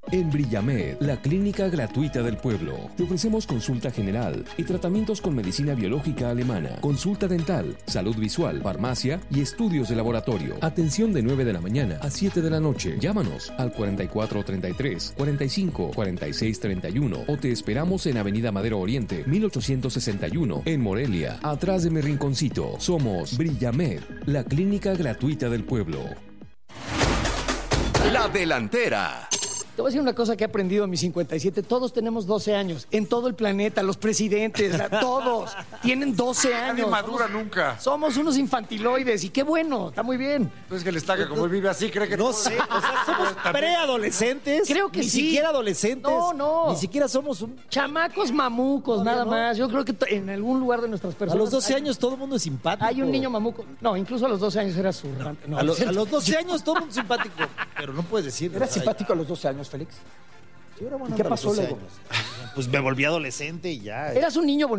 En Brillamed, la clínica gratuita del pueblo. Te ofrecemos consulta general y tratamientos con medicina biológica alemana, consulta dental, salud visual, farmacia y estudios de laboratorio. Atención de 9 de la mañana a 7 de la noche. Llámanos al 4433 45 46 31 o te esperamos en Avenida Madero Oriente, 1861, en Morelia, atrás de mi rinconcito. Somos Brillamed, la clínica gratuita del pueblo. La delantera. Te voy a decir una cosa que he aprendido en mis 57. Todos tenemos 12 años. En todo el planeta, los presidentes, todos tienen 12 años. Nadie madura nunca. Somos unos infantiloides y qué bueno, está muy bien. Pues que el Estaca, como él vive así, cree que... No sé, o sea, somos preadolescentes. Creo que ni sí. siquiera adolescentes. No. Ni siquiera somos un... Chamacos mamucos, nada más. Yo creo que en algún lugar de nuestras A personas... los 12 años todo el mundo es simpático. Hay un niño mamuco. No, incluso a los 12 años era su... A los 12 años todo el mundo es simpático. Pero no puedes decir... ¿Eras simpático a los 12 años, Félix? Yo era buena ¿Y qué onda a los pasó 12 luego? años. Pues me volví adolescente y ya. Eras un niño bonito.